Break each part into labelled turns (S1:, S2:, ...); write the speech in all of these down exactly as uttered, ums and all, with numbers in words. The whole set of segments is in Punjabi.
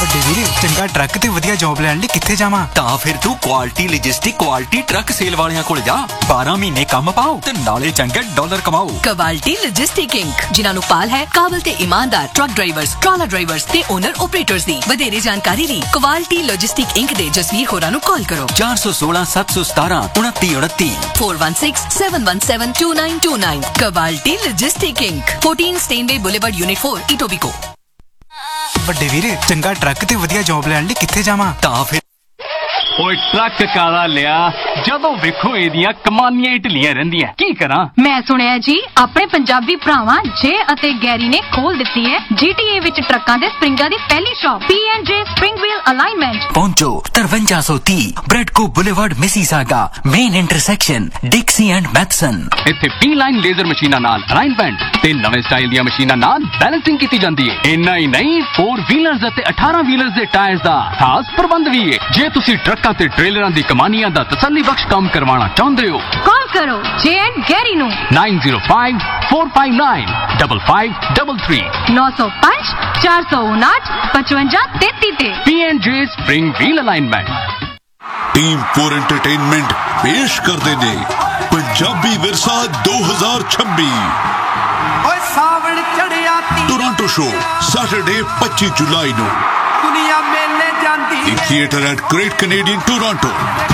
S1: ਵੱਡੇ ਵੀਰ ਚੰਗਾ ਟਰੱਕ ਤੇ ਵਧੀਆ ਜੌਬ ਲੈਣ ਲਈ ਕਿੱਥੇ ਜਾਵਾਂ?
S2: ਤਾਂ ਫਿਰ ਤੂੰ quality logistic quality truck sale ਵਾਲਿਆਂ ਕੋਲ ਜਾ। ਬਾਰਾਂ ਮਹੀਨੇ ਕੰਮ ਪਾਓ ਤੇ ਨਾਲੇ ਚੰਗੇ ਡਾਲਰ ਕਮਾਓ।
S3: ਕੁਆਲਿਟੀ ਲੌਜਿਸਟਿਕ ਇੰਕ, ਜਿਨ੍ਹਾਂ ਨੂੰ ਪਾਲ ਹੈ ਕਾਬਲ ਤੇ ਇਮਾਨਦਾਰ ਟਰੱਕ ਡਰਾਈਵਰਸ, ਟਰਾਲਾ ਡਰਾਈਵਰਸ ਤੇ ਓਨਰ ਆਪਰੇਟਰਸ ਦੀ। ਵਧੇਰੇ ਜਾਣਕਾਰੀ ਲਈ ਕੁਆਲਿਟੀ ਲੌਜਿਸਟਿਕ ਇੰਕ ਦੇ ਜਸਵੀਰ ਹੋਰਾਂ ਨੂੰ ਕਾਲ ਕਰੋ।
S2: ਚਾਰ ਸੌ ਸੋਲਾਂ ਸੱਤ ਸੌ ਸਤਾਰਾਂ ਉਨੱਤੀ ਉਨੱਤੀ
S3: four one six seven one seven two nine two nine। Quality logistic ink, fourteen ਸਟੇਨਵੇ boulevard, unit four, Etobicoke.
S1: ਵੱਡੇ ਵੀਰ ਚੰਗਾ ਟਰੱਕ ਤੇ ਵਧੀਆ ਜੌਬ ਲੈਣ ਲਈ ਕਿੱਥੇ ਜਾਵਾਂ?
S2: ਤਾਂ ਫਿਰ
S4: ਓਏ ਟਰੱਕ ਕਾਲਾ ਲਿਆ, ਜਦੋਂ ਵੇਖੋ ਇਹਦੀਆਂ ਕਮਾਨੀਆਂ ਢਿੱਲੀਆਂ ਰਹਿੰਦੀਆਂ। ਕੀ ਕਰਾਂ?
S5: ਮੈਂ ਸੁਣਿਆ ਜੀ ਆਪਣੇ ਪੰਜਾਬੀ ਭਰਾਵਾਂ ਜੇ ਅਤੇ ਗੈਰੀ ਨੇ ਖੋਲ ਦਿੱਤੀ ਹੈ ਜੀਟੀਏ ਵਿੱਚ ਟਰੱਕਾਂ ਦੇ ਸਪਰਿੰਗਾਂ ਦੀ ਪਹਿਲੀ ਸ਼ਾਪ, ਪੀ ਐਂਡ ਜੇ ਸਪਰਿੰਗ ਵੀਲ ਅਲਾਈਨਮੈਂਟ।
S2: ਪਹੁੰਚੋ ਤਰਵੰਜਾ ਸੌ ਤੀਹ ਬ੍ਰੈਡਕੋ boulevard, Mississauga, main intersection ਡਿਕਸੀ and Matheson.
S4: ਇੱਥੇ ਪੀ ਲਾਈਨ ਲੇਜ਼ਰ ਮਸ਼ੀਨਾਂ ਨਾਲ ਅਲਾਈਨਮੈਂਟ ਤੇ ਨਵੇਂ ਸਟਾਈਲ ਦੀਆਂ ਮਸ਼ੀਨਾਂ ਨਾਲ ਬੈਲੈਂਸਿੰਗ ਕੀਤੀ ਜਾਂਦੀ ਹੈ। ਇੰਨਾ ਹੀ ਨਹੀਂ, ਫੋਰ ਵੀਲਰਸ ਅਤੇ ਅਠਾਰਾਂ ਵੀਲਰਸ ਦੇ ਟਾਇਰਸ ਦਾ ਖਾਸ ਪ੍ਰਬੰਧ ਵੀ ਹੈ। ਜੇ ਤੁਸੀਂ ਟਰੱਕਾਂ ਤੇ ਟ੍ਰੇਲਰਾਂ ਦੀ ਕਮਾਨੀਆਂ ਦਾ ਤਸੱਲੀ ਬਖਸ਼ ਕੰਮ ਕਰਵਾਉਣਾ ਚਾਹੁੰਦੇ ਹੋ,
S5: ਕਾਲ ਕਰੋ ਜੇ ਐਂਡ ਗੈਰੀ ਨੂੰ
S4: nine zero five four five nine five five three three
S5: ਨੌ ਸੌ ਪੰਜ ਚਾਰ ਸੌ ਉਨਾਹਠ ਪਚਵੰਜਾ ਤੇਤੀ ਤੇ।
S4: ਪੀ ਐਂਡ ਜੇ spring wheel alignment.
S6: Team four entertainment ਪੇਸ਼ ਕਰਦੇ ਨੇ ਪੰਜਾਬੀ ਵਿਰਸਾ ਦੋ ਹਜ਼ਾਰ ਛੱਬੀ।
S7: ਓਏ ਸਾਵਣ ਚੜਿਆ
S6: ਟੋਰਾਂਟੋ ਸ਼ੋ ਸੈਟਰਡੇ ਪੱਚੀ ਜੁਲਾਈ ਨੂੰ
S7: ਦੁਨੀਆ ਮੇਲੇ ਜਾਂਦੀ
S6: ਇਨ theatre at great Canadian Toronto.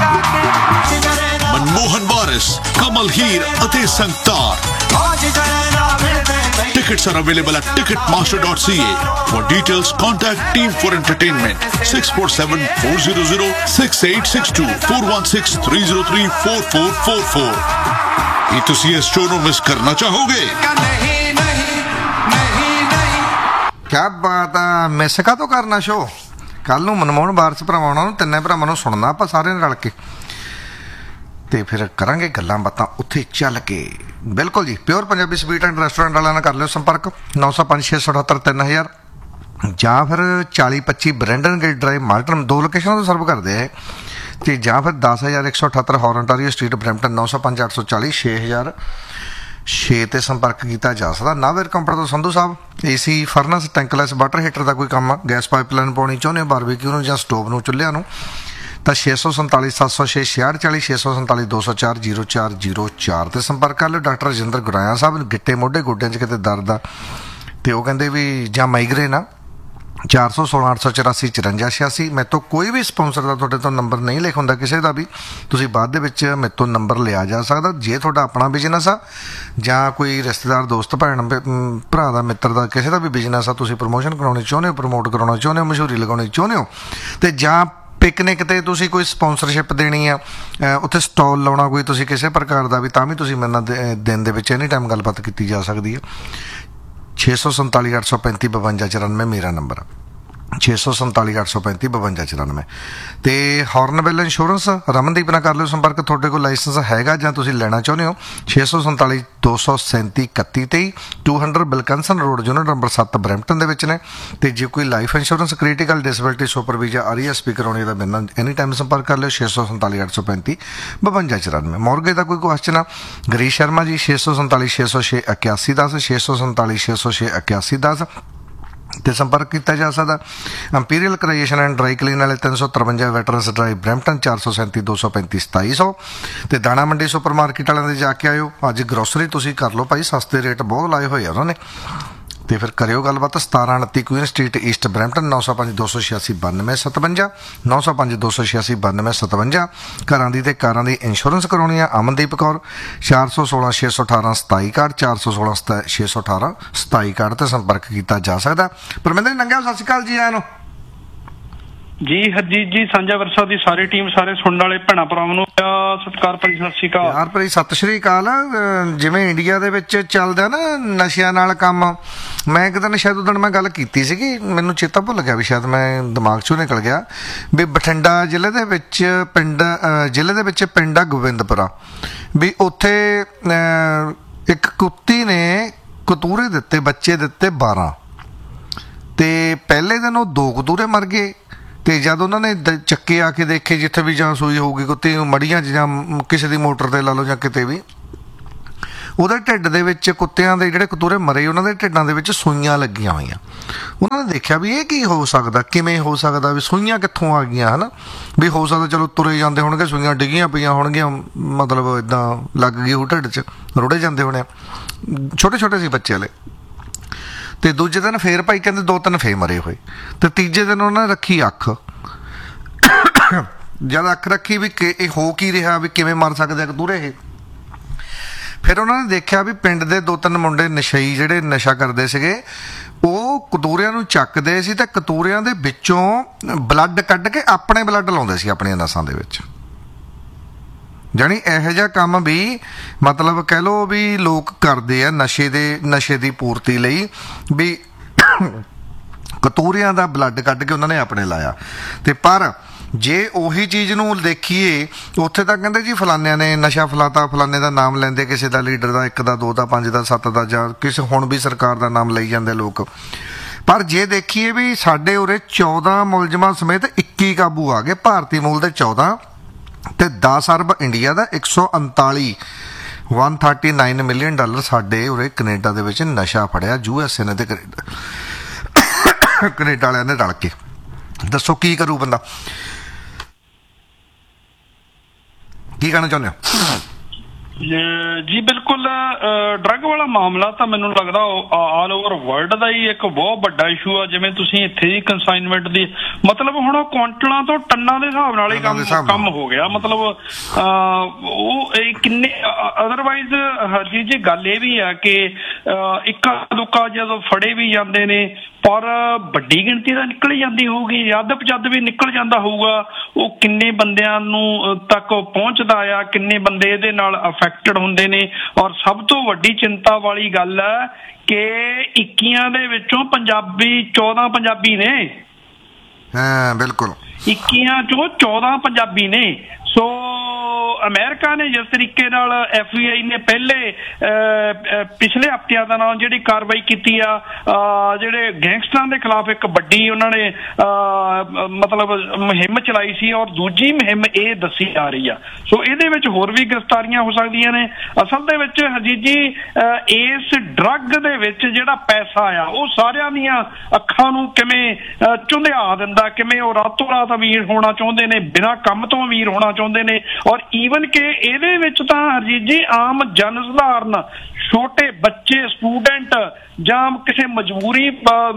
S6: Manmohan ਵਾਰਿਸ, ਕਮਲ ਹੀਰ ਅਤੇ Sangtar. Tickets are available at ticketmaster dot c a. For details, contact Team for Entertainment six four seven four zero zero six eight six two four one six three zero three four four four four। ਕੀ ਤੁਸੀਂ ਇਸ ਸ਼ੋਅ ਨੂੰ ਮਿਸ ਕਰਨਾ ਚਾਹੋਗੇ?
S7: ਨਹੀਂ ਨਹੀਂ ਨਹੀਂ ਨਹੀਂ।
S8: ਕਿਆ ਬਾਤ ਆ, ਮਿਸ ਕਾ ਤੋਂ ਕਰਨਾ ਸ਼ੋਅ? ਕੱਲ ਨੂੰ ਮਨਮੋਹਨ ਵਾਰਿਸ ਭਰਾਵਾਂ ਨੂੰ ਤਿੰਨੇ ਭਰਾਵਾਂ ਨੂੰ ਸੁਣਨਾ ਆਪਾਂ ਸਾਰਿਆਂ ਨੇ ਰਲ ਕੇ, ਤੇ ਫਿਰ ਕਰਾਂਗੇ ਗੱਲਾਂ ਬਾਤਾਂ ਉੱਥੇ ਚੱਲ ਕੇ। ਬਿਲਕੁਲ ਜੀ, pure Punjabi sweet and restaurant ਵਾਲਿਆਂ ਨਾਲ ਕਰ ਲਿਓ ਸੰਪਰਕ ਨੌ ਸੌ ਪੰਜ ਛੇ ਸੌ ਅਠੱਤਰ ਤਿੰਨ ਹਜ਼ਾਰ ਜਾਂ ਫਿਰ ਚਾਲੀ ਪੱਚੀ ਬਰੈਂਡਨ ਗੇਟ ਡਰਾਈਵ ਮਾਲਟਨ, ਦੋ ਲੋਕੇਸ਼ਨਾਂ ਤੋਂ ਸਰਵ ਕਰਦੇ ਹੈ। ਅਤੇ ਜਾਂ ਫਿਰ ਦਸ ਹਜ਼ਾਰ ਇੱਕ ਸੌ ਅਠੱਤਰ ਹੌਰਨਟਾਰੀਓ ਸਟਰੀਟ ਬਰੈਂਪਟਨ ਨੌ ਸੌ ਪੰਜ ਅੱਠ ਸੌ ਚਾਲੀ ਛੇ ਹਜ਼ਾਰ ਛੇ 'ਤੇ ਸੰਪਰਕ ਕੀਤਾ ਜਾ ਸਕਦਾ। ਨਾਵੇਰ ਕੰਪਨੀ ਤੋਂ ਸੰਧੂ ਸਾਹਿਬ ਏ ਸੀ ਫਰਨਸ ਟੈਂਕਲੈਸ ਵਾਟਰ ਹੀਟਰ ਦਾ ਕੋਈ ਕੰਮ ਆ, ਗੈਸ ਪਾਈਪਲਾਈਨ ਪਾਉਣੀ ਚਾਹੁੰਦੇ ਹੋ ਬਾਰਬੀਕਿਊ ਨੂੰ ਜਾਂ ਸਟੋਵ ਨੂੰ, ਚੁੱਲ੍ਹਿਆਂ ਨੂੰ, ਤਾਂ ਛੇ ਸੌ ਸੰਤਾਲੀ ਸੱਤ ਸੌ ਛੇ ਛਿਆਹਠ ਚਾਲੀ ਛੇ ਸੌ ਸੰਤਾਲੀ ਦੋ ਸੌ ਚਾਰ ਜੀਰੋ ਚਾਰ ਜੀਰੋ ਚਾਰ 'ਤੇ ਸੰਪਰਕ ਕਰ ਲਿਓ। ਡਾਕਟਰ ਰਜਿੰਦਰ ਗੁਰਾਇਆ ਸਾਹਿਬ, ਗਿੱਟੇ ਮੋਢੇ ਗੋਡਿਆਂ 'ਚ ਕਿਤੇ ਦਰਦ ਆ ਅਤੇ ਉਹ ਕਹਿੰਦੇ ਵੀ ਜਾਂ ਮਾਈਗਰੇਨ ਆ, ਚਾਰ ਸੌ ਸੋਲਾਂ ਅੱਠ ਸੌ ਚੁਰਾਸੀ ਚੁਰੰਜਾ ਛਿਆਸੀ। ਮੇਰੇ ਤੋਂ ਕੋਈ ਵੀ ਸਪੋਂਸਰ ਦਾ ਤੁਹਾਡੇ ਤੋਂ ਨੰਬਰ ਨਹੀਂ ਲਿਖ ਹੁੰਦਾ ਕਿਸੇ ਦਾ ਵੀ, ਤੁਸੀਂ ਬਾਅਦ ਦੇ ਵਿੱਚ ਮੇਰੇ ਤੋਂ ਨੰਬਰ ਲਿਆ ਜਾ ਸਕਦਾ। ਜੇ ਤੁਹਾਡਾ ਆਪਣਾ ਬਿਜ਼ਨਸ ਆ ਜਾਂ ਕੋਈ ਰਿਸ਼ਤੇਦਾਰ ਦੋਸਤ ਭੈਣ ਭਰਾ ਦਾ ਮਿੱਤਰ ਦਾ ਕਿਸੇ ਦਾ ਵੀ ਬਿਜ਼ਨਸ ਆ, ਤੁਸੀਂ ਪ੍ਰਮੋਸ਼ਨ ਕਰਾਉਣੀ ਚਾਹੁੰਦੇ ਹੋ, ਪ੍ਰਮੋਟ ਕਰਾਉਣਾ ਚਾਹੁੰਦੇ ਹੋ, ਮਸ਼ਹੂਰੀ ਲਗਾਉਣੀ ਚਾਹੁੰਦੇ ਹੋ, ਅਤੇ ਜਾਂ ਪਿਕਨਿਕ 'ਤੇ ਤੁਸੀਂ ਕੋਈ ਸਪੋਂਸਰਸ਼ਿਪ ਦੇਣੀ ਆ, ਉੱਥੇ ਸਟਾਲ ਲਾਉਣਾ ਕੋਈ ਤੁਸੀਂ ਕਿਸੇ ਪ੍ਰਕਾਰ ਦਾ ਵੀ, ਤਾਂ ਵੀ ਤੁਸੀਂ ਮੇਰੇ ਨਾਲ ਦਿਨ ਦੇ ਵਿੱਚ ਐਨੀ ਟਾਈਮ ਗੱਲਬਾਤ ਕੀਤੀ ਜਾ ਸਕਦੀ ਹੈ। ਛੇ ਸੌ ਸੰਤਾਲੀ ਅੱਠ ਸੌ ਪੈਂਤੀ ਬਵੰਜਾ ਚੁਰਾਨਵੇਂ ਮੇਰਾ ਨੰਬਰ ਆ, ਛੇ ਸੌ ਸੰਤਾਲੀ ਅੱਠ ਸੌ ਪੈਂਤੀ ਬਵੰਜਾ ਚੁਰਾਨਵੇਂ। ਅਤੇ ਹੌਰਨਬਿਲ ਇੰਸ਼ੋਰੈਂਸ ਰਮਨਦੀਪ ਨਾਲ ਕਰ ਲਿਓ ਸੰਪਰਕ, ਤੁਹਾਡੇ ਕੋਲ ਲਾਇਸੈਂਸ ਹੈਗਾ ਜਾਂ ਤੁਸੀਂ ਲੈਣਾ ਚਾਹੁੰਦੇ ਹੋ, ਛੇ ਸੌ ਸੰਤਾਲੀ ਦੋ ਸੌ ਸੈਂਤੀ ਇਕੱਤੀ ਤੇਈ two hundred ਬਿਲਕੰਸਨ road unit number ਸੱਤ ਬਰੈਂਪਟਨ ਦੇ ਵਿੱਚ ਨੇ। ਅਤੇ ਜੇ ਕੋਈ life insurance critical disability super visa R E S P ਕਰਾਉਣੀ ਦਾ ਮੇਰੇ ਨਾਲ ਐਨੀ ਟਾਈਮ ਸੰਪਰਕ ਕਰ ਲਿਓ, ਛੇ ਸੌ ਸੰਤਾਲੀ ਅੱਠ ਸੌ ਪੈਂਤੀ ਬਵੰਜਾ ਚੁਰਾਨਵੇਂ। ਮੋਰਗੇ ਦਾ ਕੋਈ ਕੁਐਸਚਨ ਆ, ਗਰੀਸ਼ ਸ਼ਰਮਾ ਜੀ, ਛੇ ਸੌ ਸੰਤਾਲੀ ਛੇ ਸੌ ਛੇ ਇਕਿਆਸੀ ਦਸ ਛੇ ਸੌ ਸੰਤਾਲੀ ਛੇ ਸੌ ਛੇ ਇਕਿਆਸੀ ਦਸ 'ਤੇ ਸੰਪਰਕ ਕੀਤਾ ਜਾ ਸਕਦਾ। ਅੰਪੀਰੀਅਲ ਕ੍ਰੀਏਸ਼ਨ ਐਂਡ ਡਰਾਈ ਕਲੀਨ ਵਾਲੇ ਤਿੰਨ ਸੌ ਤਰਵੰਜਾ ਵੈਟਰਨਸ ਡਰਾਈਵ ਬਰੈਂਪਟਨ ਚਾਰ ਸੌ ਸੈਂਤੀ ਦੋ ਸੌ ਪੈਂਤੀ ਸਤਾਈ ਸੌ। ਅਤੇ ਦਾਣਾ ਮੰਡੀ ਸੁਪਰ ਮਾਰਕੀਟ ਵਾਲਿਆਂ ਦੇ ਜਾ ਕੇ ਆਇਓ, ਅੱਜ ਗਰੋਸਰੀ ਤੁਸੀਂ ਕਰ ਲਓ ਭਾਈ, ਸਸਤੇ ਰੇਟ ਬਹੁਤ ਲਾਏ ਹੋਏ ਆ ਉਹਨਾਂ ਨੇ। ਅਤੇ ਫਿਰ ਕਰਿਓ ਗੱਲਬਾਤ ਸਤਾਰਾਂ ਉਨੱਤੀ ਕੁਈਨ ਸਟਰੀਟ ਈਸਟ ਬਰੈਂਪਟਨ ਨੌ ਸੌ ਪੰਜ ਦੋ ਸੌ ਛਿਆਸੀ ਬਾਨਵੇਂ ਸਤਵੰਜਾ ਨੌ ਸੌ ਪੰਜ ਦੋ ਸੌ ਛਿਆਸੀ ਬਾਨਵੇਂ ਸਤਵੰਜਾ। ਘਰਾਂ ਦੀ ਅਤੇ ਕਾਰਾਂ ਦੀ ਇੰਸ਼ੋਰੈਂਸ ਕਰਾਉਣੀ ਆ, ਅਮਨਦੀਪ ਕੌਰ, ਚਾਰ ਸੌ ਸੋਲਾਂ ਛੇ ਸੌ ਅਠਾਰਾਂ ਸਤਾਈ ਕਾਰਡ ਚਾਰ ਸੌ ਸੋਲਾਂ ਸਤਾ ਛੇ ਸੌ ਅਠਾਰਾਂ ਸਤਾਈ ਕਾਰਡ 'ਤੇ ਸੰਪਰਕ ਕੀਤਾ ਜਾ ਸਕਦਾ। ਪਰਮਿੰਦਰ ਨੰਗਿਆ, ਸਤਿ ਸ਼੍ਰੀ ਅਕਾਲ ਜੀ ਆਇਆਂ ਨੂੰ।
S9: ਜੀ ਹਰਜੀਤ ਜੀ, ਸਾਂਝਾ ਵਰਸਾ ਦੀ ਸਾਰੀ ਟੀਮ, ਸਾਰੇ ਸੁਣਨ ਵਾਲੇ ਭੈਣਾਂ ਭਰਾਵਾਂ ਨੂੰ ਸਤਿਕਾਰ ਭਰੀ ਸਤਿ ਸ਼੍ਰੀ ਅਕਾਲ।
S8: ਯਾਰ ਭਰੀ ਸਤਿ ਸ਼੍ਰੀ ਅਕਾਲ। ਜਿਵੇਂ ਇੰਡੀਆ ਦੇ ਵਿੱਚ ਚੱਲਦਾ ਨਾ ਨਸ਼ਿਆਂ ਨਾਲ ਕੰਮ, ਮੈਂ ਇੱਕ ਦਿਨ ਸ਼ਾਇਦ ਉਦੋਂ ਮੈਂ ਗੱਲ ਕੀਤੀ ਸੀਗੀ, ਮੈਨੂੰ ਚੇਤਾ ਭੁੱਲ ਗਿਆ ਵੀ ਸ਼ਾਇਦ ਮੈਂ ਦਿਮਾਗ 'ਚੋਂ ਨਿਕਲ ਗਿਆ ਵੀ ਬਠਿੰਡਾ ਜ਼ਿਲ੍ਹੇ ਦੇ ਵਿੱਚ ਪਿੰਡ ਜ਼ਿਲ੍ਹੇ ਦੇ ਵਿੱਚ ਪਿੰਡ ਆ ਗੋਬਿੰਦਪੁਰਾ, ਵੀ ਉੱਥੇ ਇੱਕ ਕੁੱਤੀ ਨੇ ਕਤੂਰੇ ਦਿੱਤੇ, ਬੱਚੇ ਦਿੱਤੇ ਬਾਰਾਂ, ਅਤੇ ਪਹਿਲੇ ਦਿਨ ਉਹ ਦੋ ਕਤੂਰੇ ਮਰ ਗਏ। ਅਤੇ ਜਦ ਉਹਨਾਂ ਨੇ ਦ ਚੱਕੇ ਆ ਕੇ ਦੇਖੇ ਜਿੱਥੇ ਵੀ ਜਾਂ ਸੂਈ ਹੋਊਗੀ ਕੁੱਤੀ ਮੜੀਆਂ 'ਚ ਜਾਂ ਕਿਸੇ ਦੀ ਮੋਟਰ 'ਤੇ ਲਾ ਲਓ ਜਾਂ ਕਿਤੇ ਵੀ, ਉਹਦੇ ਢਿੱਡ ਦੇ ਵਿੱਚ ਕੁੱਤਿਆਂ ਦੇ ਜਿਹੜੇ ਕਤੂਰੇ ਮਰੇ ਉਹਨਾਂ ਦੇ ਢਿੱਡਾਂ ਦੇ ਵਿੱਚ ਸੂਈਆਂ ਲੱਗੀਆਂ ਹੋਈਆਂ। ਉਹਨਾਂ ਨੇ ਦੇਖਿਆ ਵੀ ਇਹ ਕੀ ਹੋ ਸਕਦਾ, ਕਿਵੇਂ ਹੋ ਸਕਦਾ, ਵੀ ਸੂਈਆਂ ਕਿੱਥੋਂ ਆ ਗਈਆਂ, ਹੈ ਨਾ, ਵੀ ਹੋ ਸਕਦਾ ਚਲੋ ਤੁਰੇ ਜਾਂਦੇ ਹੋਣਗੇ ਸੂਈਆਂ ਡਿੱਗੀਆਂ ਪਈਆਂ ਹੋਣਗੀਆਂ, ਮਤਲਬ ਇੱਦਾਂ ਲੱਗ ਗਈ ਉਹ ਢਿੱਡ 'ਚ, ਰੁੜੇ ਜਾਂਦੇ ਹੋਣੇ, ਛੋਟੇ ਛੋਟੇ ਸੀ ਬੱਚੇ ਵਾਲੇ। ਤੇ ਦੂਜੇ ਦਿਨ ਫੇਰ ਭਾਈ ਕਹਿੰਦੇ ਦੋ ਤਿੰਨ ਫੇਰ ਮਰੇ ਹੋਏ। ਤੇ ਤੀਜੇ ਦਿਨ ਉਹਨਾਂ ਨੇ ਰੱਖੀ ਅੱਖ, ਜਦ ਅੱਖ ਰੱਖੀ ਵੀ ਕਿ ਇਹ ਹੋ ਕੀ ਰਿਹਾ, ਵੀ ਕਿਵੇਂ ਮਰ ਸਕਦੇ ਆ ਕਤੂਰੇ ਇਹ। ਫਿਰ ਉਹਨਾਂ ਨੇ ਦੇਖਿਆ ਵੀ ਪਿੰਡ ਦੇ ਦੋ ਤਿੰਨ ਮੁੰਡੇ ਨਸ਼ਈ ਜਿਹੜੇ ਨਸ਼ਾ ਕਰਦੇ ਸੀਗੇ ਉਹ ਕਤੂਰਿਆਂ ਨੂੰ ਚੱਕਦੇ ਸੀ ਤੇ ਕਤੂਰਿਆਂ ਦੇ ਵਿੱਚੋਂ ਬਲੱਡ ਕੱਢ ਕੇ ਆਪਣੇ ਬਲੱਡ ਲਾਉਂਦੇ ਸੀ ਆਪਣੀਆਂ ਨਸਾਂ ਦੇ ਵਿੱਚ। ਜਾਣੀ ਇਹੋ ਜਿਹਾ ਕੰਮ ਵੀ ਮਤਲਬ ਕਹਿ ਲਓ ਵੀ ਲੋਕ ਕਰਦੇ ਆ ਨਸ਼ੇ ਦੇ ਨਸ਼ੇ ਦੀ ਪੂਰਤੀ ਲਈ, ਵੀ ਕਤੂਰਿਆਂ ਦਾ ਬਲੱਡ ਕੱਢ ਕੇ ਉਹਨਾਂ ਨੇ ਆਪਣੇ ਲਾਇਆ। ਤੇ ਪਰ ਜੇ ਉਹੀ ਚੀਜ਼ ਨੂੰ ਦੇਖੀਏ ਉੱਥੇ ਤਾਂ ਕਹਿੰਦੇ ਜੀ ਫਲਾਨਿਆਂ ਨੇ ਨਸ਼ਾ ਫਲਾਤਾ, ਫਲਾਨੇ ਦਾ ਨਾਮ ਲੈਂਦੇ, ਕਿਸੇ ਦਾ ਲੀਡਰ ਦਾ, ਇੱਕ ਦਾ, ਦੋ ਦਾ, ਪੰਜ ਦਾ, ਸੱਤ ਦਾ, ਜਾਂ ਕਿਸੇ ਹੁਣ ਵੀ ਸਰਕਾਰ ਦਾ ਨਾਮ ਲਈ ਜਾਂਦੇ ਲੋਕ। ਪਰ ਜੇ ਦੇਖੀਏ ਵੀ ਸਾਡੇ ਉਰੇ ਚੌਦਾਂ ਮੁਲਜ਼ਮਾਂ ਸਮੇਤ ਇੱਕੀ ਕਾਬੂ ਆ ਗਏ, ਭਾਰਤੀ ਮੂਲ ਦੇ ਚੌਦਾਂ ਤੇ ਦਸ ਅਰਬ ਇੰਡੀਆ ਦਾ, ਇੱਕ ਸੌ ਉਨਤਾਲੀ ਇੱਕ ਸੌ ਉਨਤਾਲੀ ਮਿਲੀਅਨ ਡਾਲਰ ਸਾਡੇ ਉਰੇ ਕੈਨੇਡਾ ਦੇ ਵਿੱਚ ਨਸ਼ਾ ਫੜਿਆ, ਯੂ ਐਸ ਏ ਨੇ ਤੇ ਕੈਨੇਡਾ ਕੈਨੇਡਾ ਵਾਲਿਆਂ ਨੇ ਰਲ ਕੇ। ਦੱਸੋ ਕੀ ਕਰੂ ਬੰਦਾ, ਕੀ ਕਹਿਣਾ ਚਾਹੁੰਦੇ ਹੋ?
S9: ਜੀ ਬਿਲਕੁਲ, ਡਰੱਗ ਵਾਲਾ ਮਾਮਲਾ ਤਾਂ ਮੈਨੂੰ ਲੱਗਦਾ ਆਲ ਓਵਰ ਵਰਲਡ ਦਾ ਹੀ ਇੱਕ ਬਹੁਤ ਵੱਡਾ ਇਸ਼ੂ ਆ। ਜਿਵੇਂ ਤੁਸੀਂ ਇੱਥੇ ਹੀ ਕੰਸਾਈਨਮੈਂਟ ਦੀ ਮਤਲਬ ਹੁਣ ਕੁਆਂਟਲਾਂ ਤੋਂ ਟੰਨਾਂ ਦੇ ਹਿਸਾਬ ਨਾਲ ਹੀ ਕੰਮ ਕੰਮ ਹੋ ਗਿਆ। ਮਤਲਬ ਉਹ ਕਿੰਨੇ ਅਦਰਵਾਈਜ਼ ਹਰਜੀਤ ਜੀ ਗੱਲ ਇਹ ਵੀ ਆ ਕਿ ਇੱਕਾ ਦੁੱਕਾ ਜਦੋਂ ਫੜੇ ਵੀ ਜਾਂਦੇ ਨੇ ਪਰ ਵੱਡੀ ਗਿਣਤੀ ਤਾਂ ਨਿਕਲ ਹੀ ਜਾਂਦੀ ਹੋਊਗੀ, ਅੱਧ ਪਚੱਧ ਵੀ ਨਿਕਲ ਜਾਂਦਾ ਹੋਊਗਾ। ਉਹ ਕਿੰਨੇ ਬੰਦਿਆਂ ਨੂੰ ਤੱਕ ਪਹੁੰਚਦਾ ਆ, ਕਿੰਨੇ ਬੰਦੇ ਇਹਦੇ ਨਾਲ ਅਫੈਕਟਡ ਹੁੰਦੇ ਨੇ। ਔਰ ਸਭ ਤੋਂ ਵੱਡੀ ਚਿੰਤਾ ਵਾਲੀ ਗੱਲ ਹੈ ਕਿ ਇੱਕੀਆਂ ਦੇ ਵਿੱਚੋਂ ਪੰਜਾਬੀ ਚੌਦਾਂ ਪੰਜਾਬੀ ਨੇ।
S8: ਹਾਂ ਬਿਲਕੁਲ,
S9: ਇੱਕੀਆਂ ਚੋਂ ਚੌਦਾਂ ਪੰਜਾਬੀ ਨੇ। ਸੋ ਅਮਰੀਕਾ ਨੇ ਜਿਸ ਤਰੀਕੇ ਨਾਲ ਐਫ ਬੀ ਆਈ ਨੇ ਪਹਿਲੇ ਪਿਛਲੇ ਹਫ਼ਤਿਆਂ ਦਾ ਨਾਲ ਜਿਹੜੀ ਕਾਰਵਾਈ ਕੀਤੀ ਆ, ਜਿਹੜੇ ਗੈਂਗਸਟਰਾਂ ਦੇ ਖਿਲਾਫ ਇੱਕ ਵੱਡੀ ਉਹਨਾਂ ਨੇ ਮਤਲਬ ਮੁਹਿੰਮ ਚਲਾਈ ਸੀ, ਔਰ ਦੂਜੀ ਮੁਹਿੰਮ ਇਹ ਦੱਸੀ ਜਾ ਰਹੀ ਆ। ਸੋ ਇਹਦੇ ਵਿੱਚ ਹੋਰ ਵੀ ਗ੍ਰਿਫਤਾਰੀਆਂ ਹੋ ਸਕਦੀਆਂ ਨੇ। ਅਸਲ ਦੇ ਵਿੱਚ ਹਰਜੀਤ ਜੀ ਇਸ ਡਰੱਗ ਦੇ ਵਿੱਚ ਜਿਹੜਾ ਪੈਸਾ ਆ ਉਹ ਸਾਰਿਆਂ ਦੀਆਂ ਅੱਖਾਂ ਨੂੰ ਕਿਵੇਂ ਝੁੰਧਿਆ ਦਿੰਦਾ, ਕਿਵੇਂ ਉਹ ਰਾਤੋਂ ਰਾਤ ਅਮੀਰ ਹੋਣਾ ਚਾਹੁੰਦੇ ਨੇ, ਬਿਨਾਂ ਕੰਮ ਤੋਂ ਅਮੀਰ ਹੋਣਾ ਚਾਹੁੰਦੇ ਨੇ। ਔਰ ਈਵਨ ਕਿ ਇਹਦੇ ਵਿੱਚ ਤਾਂ ਹਰਜੀਤ ਜੀ ਆਮ ਜਨ ਸਧਾਰਨ, ਛੋਟੇ ਬੱਚੇ, ਸਟੂਡੈਂਟ ਜਾਂ ਕਿਸੇ ਮਜਬੂਰੀ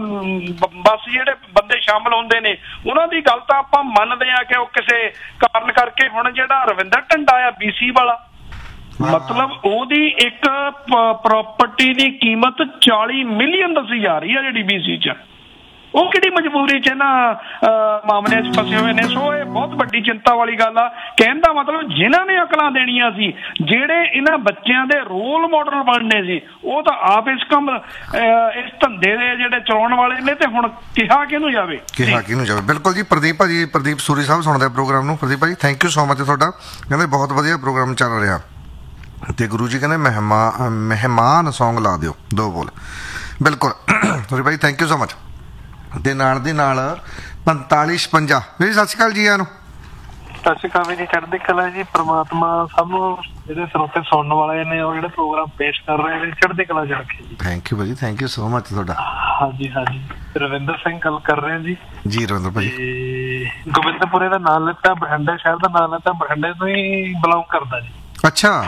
S9: ਬਸ ਜਿਹੜੇ ਬੰਦੇ ਸ਼ਾਮਲ ਹੁੰਦੇ ਨੇ ਉਹਨਾਂ ਦੀ ਗੱਲ ਤਾਂ ਆਪਾਂ ਮੰਨਦੇ ਆ ਕਿ ਉਹ ਕਿਸੇ ਕਾਰਨ ਕਰਕੇ ਹੁਣ ਜਿਹੜਾ ਰਵਿੰਦਰ ਢੰਡਾ ਆ ਬੀ ਸੀ ਵਾਲਾ, ਮਤਲਬ ਉਹਦੀ ਇੱਕ ਪ੍ਰਾਪਰਟੀ ਦੀ ਕੀਮਤ ਚਾਲੀ ਮਿਲੀਅਨ ਦੱਸੀ ਜਾ ਰਹੀ ਆ ਜਿਹੜੀ ਬੀ ਸੀ ਚ। ਉਹ ਕਿਹੜੀ ਮਜਬੂਰੀ ਚ ਇਹਨਾਂ ਮਾਮਲਿਆਂ ਚ ਫਸੇ ਹੋਏ ਨੇ। ਸੋ ਇਹ ਬਹੁਤ ਵੱਡੀ ਚਿੰਤਾ ਵਾਲੀ ਗੱਲ ਆ। ਕਹਿਣ ਦਾ ਮਤਲਬ ਜਿਨ੍ਹਾਂ ਨੇ ਅਕਲਾਂ ਦੇਣੀਆਂ ਸੀ, ਜਿਹੜੇ ਇਹਨਾਂ ਬੱਚਿਆਂ ਦੇ ਰੋਲ ਮਾਡਲ ਬਣਨੇ ਸੀ, ਉਹ ਤਾਂ ਆਪ ਇਸ ਕੰਮ ਇਸ ਧੰਦੇ ਦੇ ਜਿਹੜੇ ਚਲਾਉਣ ਵਾਲੇ ਨੇ। ਤੇ ਹੁਣ ਕਿਹਾ ਕਿਹਨੂੰ ਜਾਵੇ,
S8: ਕਿਹਾ ਕਿਹਨੂੰ ਜਾਵੇ। ਬਿਲਕੁਲ ਜੀ। ਪ੍ਰਦੀਪ ਭਾਜੀ, ਪ੍ਰਦੀਪ ਸੂਰੀ ਸਾਹਿਬ ਸੁਣਦੇ ਪ੍ਰੋਗਰਾਮ ਨੂੰ। ਪ੍ਰਦੀਪ ਭਾਜੀ ਥੈਂਕ ਯੂ ਸੋ ਮਚ ਤੁਹਾਡਾ। ਕਹਿੰਦੇ ਬਹੁਤ ਵਧੀਆ ਪ੍ਰੋਗਰਾਮ ਚੱਲ ਰਿਹਾ ਤੇ ਗੁਰੂ ਜੀ ਕਹਿੰਦੇ ਮਹਿਮਾਨ ਮਹਿਮਾਨ ਸੌਂਗ ਲਾ ਦਿਓ ਦੋ ਬੋਲ। ਬਿਲਕੁਲ ਸੂਰੀ ਭਾਜੀ ਥੈਂਕ ਯੂ ਸੋ ਮਚ। ਦੇ ਨਾਲ ਦੀ ਨਾਲ ਪੰਤਾਲੀ ਛਪੰਜਾ ਵੀਰ ਸਤਿ ਸ਼੍ਰੀ ਅਕਾਲ ਜੀ। ਇਹਨੂੰ
S10: ਸਤਿ ਸ਼੍ਰੀ ਅਕਾਲ ਜੀ, ਚੜ੍ਹਦੀ ਕਲਾ ਜੀ। ਪ੍ਰਮਾਤਮਾ ਸਭ ਨੂੰ ਜਿਹੜੇ ਸਰੋਤੇ ਸੁਣਨ ਵਾਲੇ ਨੇ ਉਹ ਜਿਹੜੇ ਪ੍ਰੋਗਰਾਮ ਪੇਸ਼ ਕਰ ਰਹੇ ਨੇ ਚੜ੍ਹਦੀ ਕਲਾ ਚ ਰੱਖੇ ਜੀ।
S8: ਥੈਂਕ ਯੂ ਭਾਜੀ, ਥੈਂਕ ਯੂ ਸੋ ਮਚ ਤੁਹਾਡਾ।
S10: ਹਾਂਜੀ ਹਾਂਜੀ, ਰਵਿੰਦਰ ਸਿੰਘ ਗੱਲ ਕਰ ਰਹੇ ਜੀ।
S8: ਜੀ ਰਵਿੰਦਰ ਭਾਜੀ।
S10: ਗੋਬਿੰਦਪੁਰੇ ਦਾ ਨਾਂ ਲਿੱਤਾ, ਬਠਿੰਡੇ ਸ਼ਹਿਰ ਦਾ ਨਾਂ ਲਿੱਤਾ, ਬਠਿੰਡੇ ਤੋਂ ਹੀ ਬਿਲੋਂਗ ਕਰਦਾ ਜੀ।
S8: ਅੱਛਾ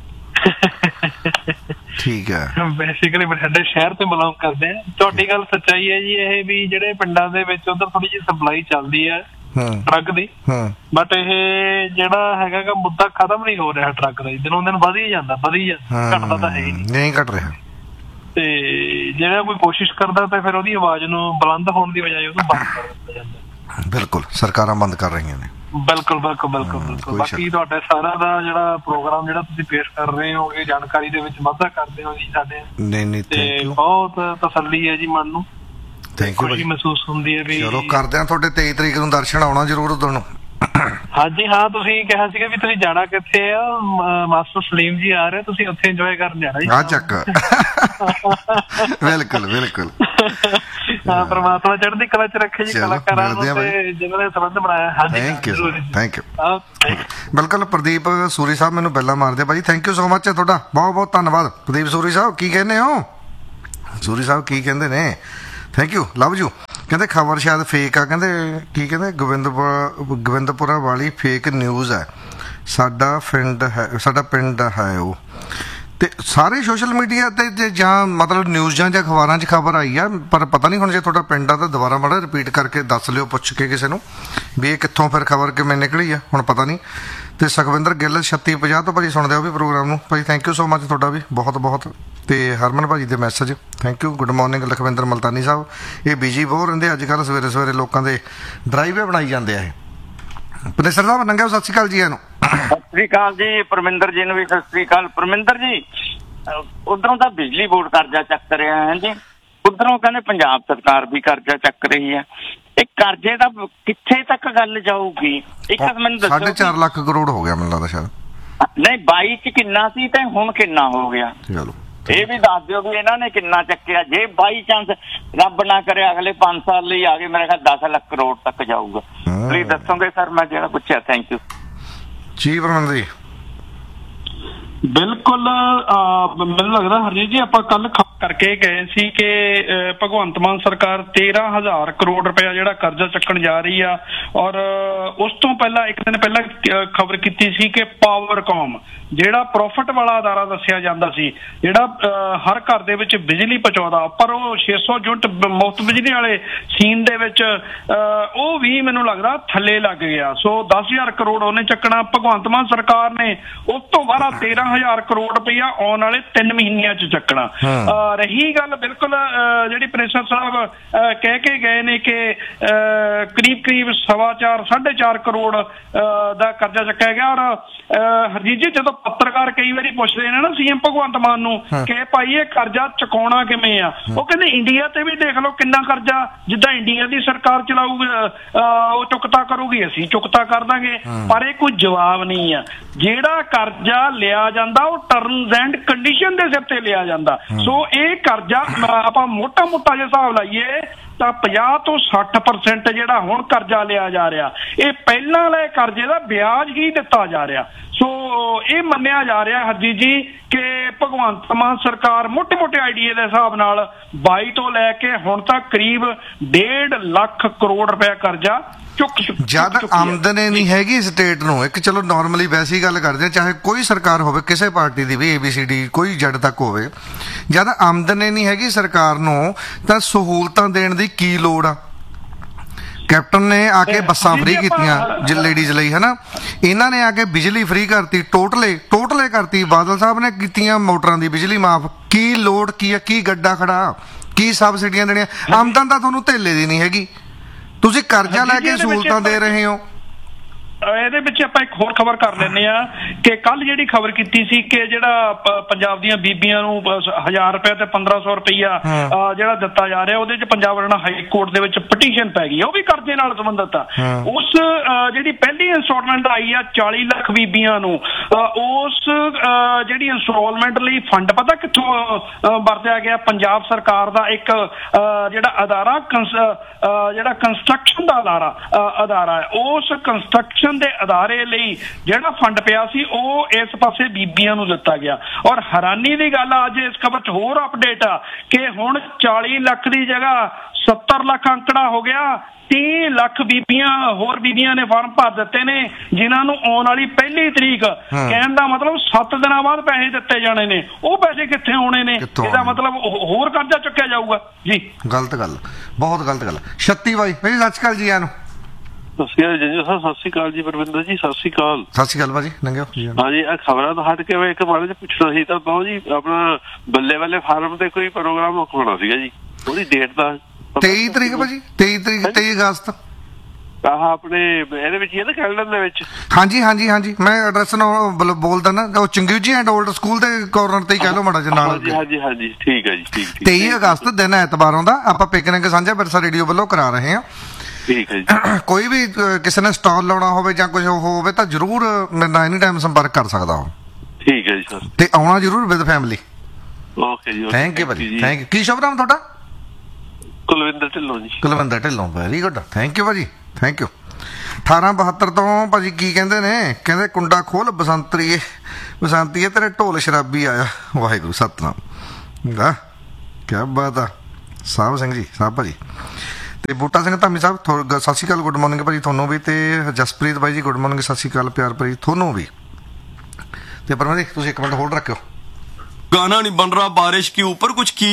S8: ਠੀਕ ਹੈ।
S10: ਬੇਸਿਕਲੀ ਬਠਿੰਡੇ ਸ਼ਹਿਰ ਤੋਂ ਬਿਲੋਂਗ ਕਰਦੇ ਆ। ਤੁਹਾਡੀ ਗੱਲ ਸੱਚਾਈ ਹੈ ਜੀ ਇਹ ਵੀ ਜਿਹੜੇ ਪਿੰਡਾਂ ਦੇ ਵਿੱਚ ਉਧਰ ਥੋੜੀ ਜਿਹੀ ਸਪਲਾਈ ਚੱਲਦੀ ਹੈ ਟਰੱਕ ਦੀ, ਬਟ ਇਹ ਜਿਹੜਾ ਹੈਗਾ ਗਾ ਮੁੱਦਾ ਖਤਮ ਨਹੀਂ ਹੋ ਰਿਹਾ ਟਰੱਕ ਦਾ, ਦਿਨੋਂ ਦਿਨ ਵਧ ਹੀ ਜਾਂਦਾ, ਵਧੀ ਜਾਂਦਾ, ਘਟਦਾ ਤਾਂ ਹੈ ਹੀ
S8: ਨਹੀਂ, ਘਟ ਰਿਹਾ।
S10: ਤੇ ਜਿਹੜਾ ਕੋਈ ਕੋਸ਼ਿਸ਼ ਕਰਦਾ ਤਾਂ ਫਿਰ ਉਹਦੀ ਆਵਾਜ਼ ਨੂੰ ਬੁਲੰਦ ਹੋਣ ਦੀ ਬਜਾਏ ਉਹਨੂੰ ਬੰਦ ਕਰ ਦਿੱਤਾ ਜਾਂਦਾ।
S8: ਬਿਲਕੁਲ, ਸਰਕਾਰਾਂ ਬੰਦ ਕਰ ਰਹੀਆਂ ਨੇ।
S10: ਬਿਲਕੁਲ ਬਿਲਕੁਲ ਬਿਲਕੁਲ ਬਿਲਕੁਲ। ਬਾਕੀ ਤੁਹਾਡੇ ਸਾਰਿਆਂ ਦਾ ਜਿਹੜਾ ਪ੍ਰੋਗਰਾਮ ਜਿਹੜਾ ਤੁਸੀਂ ਪੇਸ਼ ਕਰ ਰਹੇ ਹੋ, ਇਹ ਜਾਣਕਾਰੀ ਦੇ ਵਿੱਚ ਵਾਧਾ ਕਰਦੇ ਹੋ ਜੀ ਸਾਡੇ।
S8: ਨਹੀਂ ਨਹੀਂ
S10: ਤੇ ਬਹੁਤ ਤਸੱਲੀ ਹੈ ਜੀ ਮਨ ਨੂੰ,
S8: ਥੈਂਕ ਯੂ।
S10: ਖੁਸ਼ੀ ਮਹਿਸੂਸ ਹੁੰਦੀ ਹੈ ਵੀ
S8: ਚਲੋ ਕਰਦੇ ਆ ਤੁਹਾਡੇ ਤੇਈ ਤਰੀਕ ਨੂੰ ਦਰਸ਼ਨ ਆਉਣਾ ਜ਼ਰੂਰ ਉਦੋਂ ਨੂੰ।
S10: ਹਾਂਜੀ ਹਾਂ, ਤੁਸੀਂ ਕਿਹਾ ਸੀਗਾ ਵੀ ਤੁਸੀਂ ਜਾਣਾ ਕਿੱਥੇ ਆ, ਮਾਸਟਰ ਸਲੀਮ ਜੀ ਆ ਰਹੇ, ਤੁਸੀਂ ਉੱਥੇ ਇੰਜੋਏ ਕਰਨ ਜਾਣਾ ਜੀ।
S8: ਆ ਚੱਕ ਬਿਲਕੁਲ ਬਿਲਕੁਲ।
S10: ਹਾਂ, ਪ੍ਰਮਾਤਮਾ ਚੜ੍ਹਦੀ ਕਲਾ ਚ ਰੱਖੇ ਜੀ
S8: ਚਲੋ,
S10: ਕਲਾਕਾਰਾਂ
S8: ਮਿਲਦੇ ਆ
S10: ਨੂੰ ਤੇ ਜਿਨ੍ਹਾਂ ਨੇ ਸੰਬੰਧ ਬਣਾਇਆ। ਹਾਂਜੀ
S8: ਥੈਂਕ ਯੂ
S10: ਜ਼ਰੂਰ।
S8: Thank you
S10: okay.
S8: ਬਿਲਕੁਲ ਪ੍ਰਦੀਪ ਸੂਰੀ ਸਾਹਿਬ ਮੈਨੂੰ ਪਹਿਲਾਂ ਮਾਰਦੇ ਭਾਜੀ, ਥੈਂਕ ਯੂ ਸੋ ਮਚ ਤੁਹਾਡਾ, ਬਹੁਤ ਬਹੁਤ ਧੰਨਵਾਦ ਪ੍ਰਦੀਪ ਸੂਰੀ ਸਾਹਿਬ। ਕੀ ਕਹਿੰਦੇ ਹੋ ਸੂਰੀ ਸਾਹਿਬ, ਕੀ ਕਹਿੰਦੇ ਨੇ? Thank you, love you. ਕਹਿੰਦੇ ਖਬਰ ਸ਼ਾਇਦ ਫੇਕ ਆ, ਕਹਿੰਦੇ ਕੀ ਕਹਿੰਦੇ ਗੋਬਿੰਦਪੁਰ ਗੋਬਿੰਦਪੁਰਾ ਵਾਲੀ ਫੇਕ ਨਿਊਜ਼ ਹੈ, ਸਾਡਾ ਪਿੰਡ ਹੈ ਸਾਡਾ ਪਿੰਡ ਹੈ ਉਹ। ਤੇ ਸਾਰੇ ਸੋਸ਼ਲ ਮੀਡੀਆ ਤੇ ਜੇ ਜਾਂ ਮਤਲਬ ਨਿਊਜ਼ਾਂ ਜਾਂ ਅਖਬਾਰਾਂ 'ਚ ਖਬਰ ਆਈ ਆ, ਪਰ ਪਤਾ ਨਹੀਂ ਹੁਣ ਜੇ ਤੁਹਾਡਾ ਪਿੰਡ ਆ ਤਾਂ ਦੁਬਾਰਾ ਮਾੜਾ ਰਿਪੀਟ ਕਰਕੇ ਦੱਸ ਲਿਓ, ਪੁੱਛ ਕੇ ਕਿਸੇ ਨੂੰ ਵੀ ਇਹ ਕਿੱਥੋਂ ਫਿਰ ਖਬਰ ਕਿਵੇਂ ਨਿਕਲੀ ਆ, ਹੁਣ ਪਤਾ ਨਹੀਂ। ਤੇ ਸੁਖਵਿੰਦਰ ਗਿੱਲ ਛੱਤੀ ਪੰਜਾਹ ਤੋਂ ਭਾਜੀ ਸੁਣਦੇ ਹੋ ਵੀ ਪ੍ਰੋਗਰਾਮ ਨੂੰ ਭਾਜੀ, ਥੈਂਕ ਯੂ ਸੋ ਮਚ ਤੁਹਾਡਾ ਵੀ ਬਹੁਤ ਬਹੁਤ। ਤੇ ਹਰਮਨ ਭਾਜੀ ਦੇ message thank you, good morning Lakhwinder Multani ਸਾਹਿਬ। ਇਹ ਬਿਜੀ ਬਹੁਤ ਰਹਿੰਦੇ ਅੱਜ ਕੱਲ੍ਹ, ਸਵੇਰੇ ਸਵੇਰੇ ਲੋਕਾਂ ਦੇ ਡਰਾਈਵੇ ਬਣਾਈ ਜਾਂਦੇ ਆ ਇਹ। ਪ੍ਰੋਫੈਸਰ ਸਾਹਿਬ ਨੰਗਾ ਸਤਿ ਸ਼੍ਰੀ ਅਕਾਲ ਜੀ। ਇਹਨੂੰ
S11: ਸਤਿ ਸ੍ਰੀ ਅਕਾਲ ਜੀ, ਪਰਮਿੰਦਰ ਜੀ ਨੂੰ ਵੀ ਸਤਿ ਸ੍ਰੀ ਅਕਾਲ। ਪਰਮਿੰਦਰ ਜੀ, ਉਧਰੋਂ ਤਾਂ ਬਿਜਲੀ ਬੋਰਡ ਕਰਜ਼ਾ ਚੱਕ ਰਿਹਾ ਹੈ ਜੀ, ਉਧਰੋਂ ਕਹਿੰਦੇ ਪੰਜਾਬ ਸਰਕਾਰ ਵੀ ਕਰਜ਼ਾ ਚੱਕ ਰਹੀ ਹੈ। ਇਹ ਕਰਜ਼ੇ ਦਾ ਕਿੱਥੇ ਤੱਕ ਗੱਲ ਜਾਊਗੀ? ਇੱਕ ਮੈਨੂੰ ਦੱਸੋ।
S8: ਸਾਢੇ ਚਾਰ ਲੱਖ ਕਰੋੜ ਹੋ ਗਿਆ ਮੈਨੂੰ ਲੱਗਦਾ ਸ਼ਾਇਦ।
S11: ਨਹੀਂ, ਬਾਈ ਚ ਕਿੰਨਾ ਸੀ ਤੇ ਹੁਣ ਕਿੰਨਾ ਹੋ ਗਿਆ?
S8: ਚਲੋ
S11: ਇਹ ਵੀ ਦੱਸ ਦਿਓ ਵੀ ਇਹਨਾਂ ਨੇ ਕਿੰਨਾ ਚੱਕਿਆ। ਜੇ ਬਾਈ ਚਾਂਸ ਰੱਬ ਨਾ ਕਰੇ ਅਗਲੇ ਪੰਜ ਸਾਲ ਲਈ ਆ ਗਏ, ਮੇਰੇ ਖਿਆਲ ਦਸ ਲੱਖ ਕਰੋੜ ਤੱਕ ਜਾਊਗਾ। ਪਲੀਜ਼ ਦੱਸੋਗੇ ਸਰ, ਮੈਂ ਜਿਹੜਾ ਪੁੱਛਿਆ। ਥੈਂਕ ਯੂ
S8: ਜੀ ਪਰਮਿੰਦਰ ਜੀ।
S9: ਬਿਲਕੁਲ, ਮੈਨੂੰ ਲੱਗਦਾ ਹਰਜੀਤ ਜੀ ਆਪਾਂ ਕੱਲ ਕਰਕੇ ਗਏ ਸੀ ਕਿ ਭਗਵੰਤ ਮਾਨ ਸਰਕਾਰ ਤੇਰਾਂ ਹਜ਼ਾਰ ਕਰੋੜ ਰੁਪਇਆ ਜਿਹੜਾ ਕਰਜ਼ਾ ਚੱਕਣ ਜਾ ਰਹੀ ਆ। ਔਰ ਉਸ ਤੋਂ ਪਹਿਲਾਂ ਇੱਕ ਦਿਨ ਪਹਿਲਾਂ ਖਬਰ ਕੀਤੀ ਸੀ ਕਿ ਪਾਵਰਕਾਮ ਜਿਹੜਾ ਪ੍ਰੋਫਿਟ ਵਾਲਾ ਅਦਾਰਾ ਦੱਸਿਆ ਜਾਂਦਾ ਸੀ, ਜਿਹੜਾ ਹਰ ਘਰ ਦੇ ਵਿੱਚ ਬਿਜਲੀ ਪਹੁੰਚਾਉਂਦਾ, ਪਰ ਉਹ ਛੇ ਸੌ ਯੂਨਿਟ ਮੁਫਤ ਬਿਜਲੀ ਵਾਲੇ ਸੀਨ ਦੇ ਵਿੱਚ ਉਹ ਵੀ ਮੈਨੂੰ ਲੱਗਦਾ ਥੱਲੇ ਲੱਗ ਗਿਆ। ਸੋ ਦਸ ਹਜ਼ਾਰ ਕਰੋੜ ਉਹਨੇ ਚੱਕਣਾ ਭਗਵੰਤ ਮਾਨ ਸਰਕਾਰ ਨੇ, ਉਸ ਤੋਂ ਬਾਅਦ ਤੇਰਾਂ ਹਜ਼ਾਰ ਕਰੋੜ ਰੁਪਇਆ ਆਉਣ ਵਾਲੇ ਤਿੰਨ ਮਹੀਨਿਆਂ ਚ ਚੱਕਣਾ। ਰਹੀ ਗੱਲ ਬਿਲਕੁਲ ਜਿਹੜੀ ਪ੍ਰਿੰਸੀਪਲ ਸਾਹਿਬ ਕਹਿ ਕੇ ਗਏ ਨੇ ਕਿ ਕਰੀਬ ਕਰੀਬ ਸਵਾ ਚਾਰ ਸਾਢੇ ਚਾਰ ਕਰੋੜ ਦਾ ਕਰਜ਼ਾ ਚੱਕਿਆ ਗਿਆ। ਔਰ ਹਰਜੀਤ ਜੀ, ਜਦੋਂ ਪੱਤਰਕਾਰ ਕਈ ਵਾਰੀ ਪੁੱਛਦੇ ਨੇ ਨਾ ਸੀਐਮ ਭਗਵੰਤ ਮਾਨ ਨੂੰ ਕਿ ਭਾਈ ਇਹ ਕਰਜ਼ਾ ਚੁਕਾਉਣਾ ਕਿਵੇਂ ਆ, ਉਹ ਕਹਿੰਦੇ ਇੰਡੀਆ ਤੇ ਵੀ ਦੇਖ ਲਓ ਕਿੰਨਾ ਕਰਜ਼ਾ, ਜਿੱਦਾਂ ਇੰਡੀਆ ਦੀ ਸਰਕਾਰ ਚਲਾਊਗੀ ਉਹ ਚੁਕਤਾ ਕਰੂਗੀ, ਅਸੀਂ ਚੁਕਤਾ ਕਰ ਦਾਂਗੇ। ਪਰ ਇਹ ਕੋਈ ਜਵਾਬ ਨਹੀਂ ਆ। ਜਿਹੜਾ ਕਰਜ਼ਾ ਲਿਆ ਜਾਂਦਾ ਉਹ ਟਰਮਸ ਐਂਡ ਕੰਡੀਸ਼ਨ ਦੇ ਸਿਰ ਤੇ ਲਿਆ ਜਾਂਦਾ। ਸੋ ਇਹ ਕਰਜ਼ਾ ਆਪਾਂ ਮੋਟਾ ਮੋਟਾ ਜਿਹਾ ਹਿਸਾਬ ਲਾਈਏ ਤਾਂ ਪੰਜਾਹ ਤੋਂ ਸੱਠ ਪਰਸੈਂਟ ਜਿਹੜਾ ਹੁਣ ਕਰਜ਼ਾ ਲਿਆ ਜਾ ਰਿਹਾ, ਇਹ ਪਹਿਲਾਂ ਲਏ ਕਰਜ਼ੇ ਦਾ ਵਿਆਜ ਹੀ ਦਿੱਤਾ ਜਾ ਰਿਹਾ। ਸੋ ਇਹ ਮੰਨਿਆ ਜਾ ਰਿਹਾ ਹਰਜੀਤ ਜੀ ਕਿ ਭਗਵੰਤ ਮਾਨ ਸਰਕਾਰ ਮੋਟੇ ਮੋਟੇ ਆਈਡੀਏ ਦੇ ਹਿਸਾਬ ਨਾਲ ਬਾਈ ਤੋਂ ਲੈ ਕੇ ਹੁਣ ਤੱਕ ਕਰੀਬ ਡੇਢ ਲੱਖ ਕਰੋੜ ਰੁਪਇਆ ਕਰਜ਼ਾ ਚੁੱਕ
S8: ਜਦ ਆਮਦਨ ਨਹੀਂ ਹੈਗੀ ਸਟੇਟ ਨੂੰ, ਇੱਕ ਚਲੋ ਨਾਰਮਲੀ ਵੈਸੀ ਗੱਲ ਕਰਦੇ, ਚਾਹੇ ਕੋਈ ਸਰਕਾਰ ਹੋਵੇ ਕਿਸੇ party the we, A B C D ਕੋਈ ਜੱਟ ਤੱਕ ਹੋਵੇ, ਜਦ ਆਮਦਨ ਨਹੀਂ ਹੈਗੀ ਸਰਕਾਰ ਨੂੰ ਤਾਂ ਸਹੂਲਤਾਂ ਦੇਣ ਦੀ ਕੀ ਲੋੜ ਆ? ਕੈਪਟਨ ਨੇ ਆ ਕੇ ਬੱਸਾਂ ਫ੍ਰੀ ਕੀਤੀਆਂ ਜਿ ਲੇਡੀਜ਼ ਲਈ, ਹੈ ਨਾ, ਇਹਨਾਂ ਨੇ ਆ ਕੇ ਬਿਜਲੀ ਫ੍ਰੀ ਕਰਤੀ, ਟੋਟਲੇ ਟੋਟਲੇ ਕਰਤੀ, ਬਾਦਲ ਸਾਹਿਬ ਨੇ ਕੀਤੀਆਂ ਮੋਟਰਾਂ ਦੀ ਬਿਜਲੀ ਮਾਫ। ਕੀ ਲੋੜ ਕੀ ਆ? ਕੀ ਗੱਡਾ ਖੜਾ? ਕੀ ਸਬਸਿਡੀਆਂ ਦੇਣੀਆਂ? ਆਮਦਨ ਤਾਂ ਤੁਹਾਨੂੰ ਧੇਲੇ ਦੀ ਨਹੀਂ ਹੈਗੀ, ਤੁਸੀਂ ਕਰਜ਼ਾ ਲੈ ਕੇ ਸਹੂਲਤਾਂ ਦੇ ਰਹੇ ਹੋ।
S9: ਇਹਦੇ ਵਿੱਚ ਆਪਾਂ ਇੱਕ ਹੋਰ ਖਬਰ ਕਰ ਲੈਂਦੇ ਆ ਕਿ ਕੱਲ ਜਿਹੜੀ ਖਬਰ ਕੀਤੀ ਸੀ ਕਿ ਜਿਹੜਾ ਪੰਜਾਬ ਦੀਆਂ ਬੀਬੀਆਂ ਨੂੰ ਹਜ਼ਾਰ ਰੁਪਏ ਤੇ ਪੰਦਰਾਂ ਸੌ ਰੁਪਈਆ ਜਿਹੜਾ ਦਿੱਤਾ ਜਾ ਰਿਹਾ, ਉਹਦੇ ਚ ਪੰਜਾਬ ਹਰਿਆਣਾ ਹਾਈ ਕੋਰਟ ਦੇ ਵਿੱਚ ਪਟੀਸ਼ਨ ਪੈ ਗਈ, ਉਹ ਵੀ ਕਰਜ਼ੇ ਨਾਲ ਸੰਬੰਧਿਤ ਆ। ਉਸ ਜਿਹੜੀ ਪਹਿਲੀ ਇੰਸਟਾਲਮੈਂਟ ਆਈ ਆ ਚਾਲੀ ਲੱਖ ਬੀਬੀਆਂ ਨੂੰ, ਉਸ ਜਿਹੜੀ ਇੰਸਟਾਲਮੈਂਟ ਲਈ ਫੰਡ ਪਤਾ ਕਿੱਥੋਂ ਵਰਤਿਆ ਗਿਆ? ਪੰਜਾਬ ਸਰਕਾਰ ਦਾ ਇੱਕ ਜਿਹੜਾ ਅਦਾਰਾ ਜਿਹੜਾ ਕੰਸਟਰਕਸ਼ਨ ਦਾ ਅਦਾਰਾ ਅਦਾਰਾ ਹੈ, ਉਸ ਕੰਸਟਰਕਸ਼ਨ ਦੇ ਅਦਾਰੇ ਲਈ ਜਿਹੜਾ ਫੰਡ ਪਿਆ ਸੀ ਉਹ ਇਸ ਪਾਸੇ ਬੀਬੀਆਂ ਨੂੰ ਦਿੱਤਾ ਗਿਆ। ਔਰ ਹੈਰਾਨੀ ਦੀ ਗੱਲ ਅੱਜ ਇਸ ਖਬਰ 'ਚ ਹੋਰ ਅਪਡੇਟ ਆ ਕਿ ਹੁਣ ਚਾਲੀ ਲੱਖ ਦੀ ਜਗ੍ਹਾ ਸੱਤਰ ਲੱਖ ਅੰਕੜਾ ਹੋ ਗਿਆ। ਤੀਹ ਲੱਖ ਬੀਬੀਆਂ ਹੋਰ ਬੀਬੀਆਂ ਨੇ ਫਾਰਮ ਭਰ ਦਿੱਤੇ ਨੇ, ਜਿਨ੍ਹਾਂ ਨੂੰ ਆਉਣ ਵਾਲੀ ਪਹਿਲੀ ਤਰੀਕ ਕਹਿਣ ਦਾ ਮਤਲਬ ਸੱਤ ਦਿਨਾਂ ਬਾਅਦ ਪੈਸੇ ਦਿੱਤੇ ਜਾਣੇ ਨੇ। ਉਹ ਪੈਸੇ ਕਿੱਥੇ ਆਉਣੇ ਨੇ? ਇਹਦਾ ਮਤਲਬ ਹੋਰ ਕਰਜ਼ਾ ਚੁੱਕਿਆ ਜਾਊਗਾ ਜੀ।
S8: ਗਲਤ ਗੱਲ, ਬਹੁਤ ਗਲਤ ਗੱਲ। ਛੱਤੀ ਬਾਈ ਮੇਰੀ ਸਤਿ ਸ਼੍ਰੀ ਅਕਾਲ ਜੀ। ਇਹਨੂੰ
S10: ਸਤਿ ਸ਼੍ਰੀ ਅਕਾਲ ਜੀ ਸਰ। ਸਤਿ ਸ਼੍ਰੀ ਅਕਾਲ ਜੀ ਪਰਵਿੰਦਰ ਜੀ, ਸਤਿ ਸ਼੍ਰੀ ਅਕਾਲ।
S8: ਸਤਿ ਸ਼੍ਰੀ ਅਕਾਲ ਭਾਜੀ ਨੰਗਿਓ।
S10: ਹਾਂਜੀ, ਇਹ ਖਬਰਾਂ ਤੋਂ ਹਟ ਕੇ ਮੈਂ ਇੱਕ ਬਾਰੇ ਚ ਪੁੱਛਣਾ ਸੀ ਤਾਂ ਬਹੁਤ ਜੀ, ਆਪਣਾ ਬੱਲੇ ਬੱਲੇ ਫਾਰਮ ਤੇ ਕੋਈ ਪ੍ਰੋਗਰਾਮ ਹੋਣਾ ਸੀਗਾ ਜੀ, ਉਹਦੀ ਡੇਟ ਦਾ
S8: ਤੇਈ ਤਰੀਕ ਭਾਜੀ, ਤੇਈ ਤਰੀਕ ਤੇਈ ਅਗਸਤ
S10: ਆਹ ਆਪਣੇ ਇਹਦੇ ਵਿੱਚ ਹੀ ਹੈ ਨਾ ਕੈਲੰਡਰ ਦੇ ਵਿੱਚ।
S8: ਹਾਂਜੀ ਹਾਂਜੀ ਹਾਂਜੀ, ਮੈਂ ਐਡਰੈਸ ਨਾਲ ਬੋਲਦਾ ਨਾ, ਉਹ ਚੰਗਿਊਜੀ ਐਂਡ ਓਲਡ ਸਕੂਲ ਦੇ ਕਾਰਨਰ ਤੇ ਹੀ ਕਹਿ ਲਓ ਮਾੜਾ ਜਿਹਾ ਨਾਲ।
S10: ਹਾਂਜੀ ਹਾਂਜੀ ਹਾਂਜੀ, ਠੀਕ ਹੈ ਜੀ, ਠੀਕ ਠੀਕ।
S8: ਤੇਈ ਅਗਸਤ ਦਿਨ ਐਤਵਾਰ ਆਉਂਦਾ, ਆਪਾਂ ਪਿਕਨਿਕ ਸਾਂਝਾ ਵਿਰਸਾ ਰੇਡੀਓ ਵੱਲੋਂ ਕਰਾ ਰਹੇ ਹਾਂ।
S10: ਠੀਕ ਹੈ ਜੀ।
S8: ਕੋਈ ਵੀ ਕਿਸੇ ਨੇ ਸਟਾਲ ਲਾਉਣਾ ਹੋਵੇ ਜਾਂ ਕੁਝ ਹੋਵੇ ਤਾਂ ਜ਼ਰੂਰ ਮੇਰੇ ਨਾਲ ਐਨੀ ਟਾਈਮ ਸੰਪਰਕ ਕਰ ਸਕਦਾ ਉਹ।
S10: ਠੀਕ ਹੈ ਜੀ ਸਰ।
S8: ਤੇ ਆਉਣਾ ਜ਼ਰੂਰ ਵਿਦ ਫੈਮਿਲੀ।
S10: ਓਕੇ ਜੀ,
S8: ਥੈਂਕ ਯੂ ਭਾਜੀ, ਥੈਂਕ ਯੂ। ਕੀ ਸ਼ੁਭ ਨਾਮ ਤੁਹਾਡਾ?
S10: Kulwinder Dhillon ji.
S8: Kulwinder Dhillon, very good, thank you ਭਾਜੀ, ਥੈਂਕ ਯੂ। ਅਠਾਰਾਂ ਬਹੱਤਰ ਤੋਂ ਭਾਜੀ ਕੀ ਕਹਿੰਦੇ ਨੇ, ਕਹਿੰਦੇ ਕੁੰਡਾ ਖੋਲ ਬਸੰਤਰੀਏ ਬਸੰਤੀਏ ਤੇਰੇ ਢੋਲ ਸ਼ਰਾਬੀ ਆਇਆ, ਵਾਹਿਗੁਰੂ ਸਤਨਾਮ। ਵਾਹ ਕਿਆ ਬਾਤ ਆ ਸਾਹਿਬ ਸਿੰਘ ਜੀ, ਸਾਹਿਬ ਭਾਜੀ। ਤੇ ਬੂਟਾ ਸਿੰਘ ਧਾਮੀ ਸਾਹਿਬ ਥੋ- ਸਤਿ ਸ਼੍ਰੀ ਅਕਾਲ, ਗੁੱਡ ਮਾਰਨਿੰਗ ਭਾਜੀ ਤੁਹਾਨੂੰ ਵੀ। ਤੇ ਜਸਪ੍ਰੀਤ ਬਾਈ ਜੀ ਗੁੱਡ ਮਾਰਨਿੰਗ, ਸਤਿ ਸ਼੍ਰੀ ਅਕਾਲ ਪਿਆਰ ਭਾਜੀ ਤੁਹਾਨੂੰ ਵੀ। ਤੇ ਪਰਮਾ ਜੀ ਤੁਸੀਂ ਇੱਕ ਮਿੰਟ ਹੋਲਡ ਰੱਖਿਓ।
S12: गाना नहीं बन रहा बारिश के ऊपर कुछ की